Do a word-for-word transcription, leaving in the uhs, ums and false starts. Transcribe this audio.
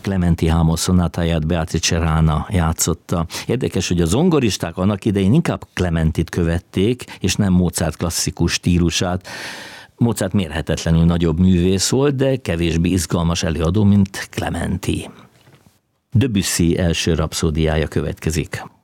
Clementi Hámos szonátáját Beatrice Rana játszotta. Érdekes, hogy a zongoristák annak idején inkább Clementit követték, és nem Mozart klasszikus stílusát. Mozart mérhetetlenül nagyobb művész volt, de kevésbé izgalmas előadó, mint Clementi. Debussy első rapszódiája következik.